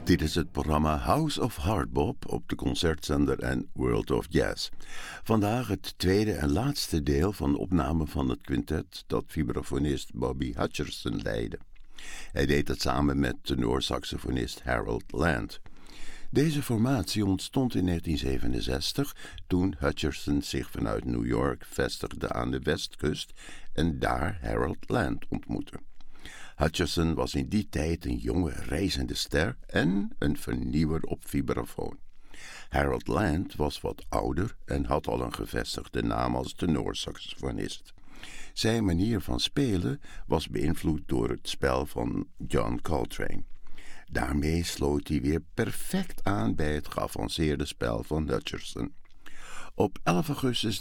Dit is het programma House of Hardbop op de concertzender en World of Jazz. Vandaag het tweede en laatste deel van de opname van het quintet dat vibrafonist Bobby Hutcherson leidde. Hij deed het samen met tenorsaxofonist Harold Land. Deze formatie ontstond in 1967 toen Hutcherson zich vanuit New York vestigde aan de westkust en daar Harold Land ontmoette. Hutcherson was in die tijd een jonge reizende ster en een vernieuwer op vibrafoon. Harold Land was wat ouder en had al een gevestigde naam als tenorsaxofonist. Zijn manier van spelen was beïnvloed door het spel van John Coltrane. Daarmee sloot hij weer perfect aan bij het geavanceerde spel van Hutcherson. Op 11 augustus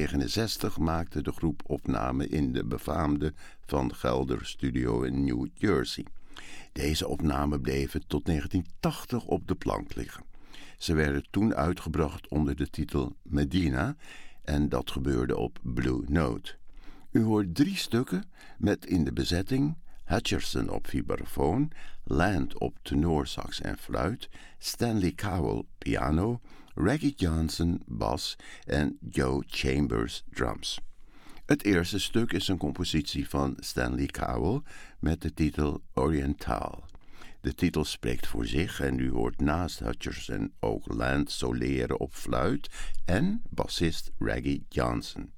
1969 maakte de groep opname in de befaamde Van Gelder Studio in New Jersey. Deze opnamen bleven tot 1980 op de plank liggen. Ze werden toen uitgebracht onder de titel Medina en dat gebeurde op Blue Note. U hoort 3 stukken met in de bezetting Hutcherson op vibrafoon, Land op tenorsax en fluit, Stanley Cowell piano, Reggie Johnson bas en Joe Chambers drums. Het eerste stuk is een compositie van Stanley Cowell met de titel Oriental. De titel spreekt voor zich en u hoort naast Hutcherson ook Land soleren op fluit en bassist Reggie Johnson.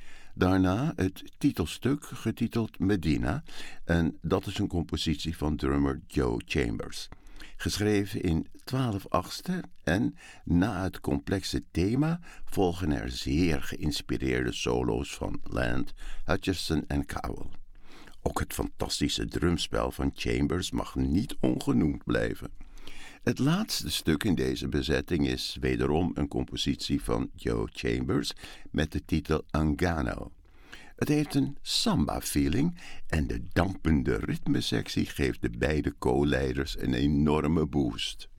Daarna het titelstuk getiteld Medina en dat is een compositie van drummer Joe Chambers. Geschreven in 12/8 en na het complexe thema volgen er zeer geïnspireerde solo's van Land, Hutcherson en Cowell. Ook het fantastische drumspel van Chambers mag niet ongenoemd blijven. Het laatste stuk in deze bezetting is wederom een compositie van Joe Chambers met de titel Angano. Het heeft een samba-feeling en de dampende ritmesectie geeft de beide co-leiders een enorme boost.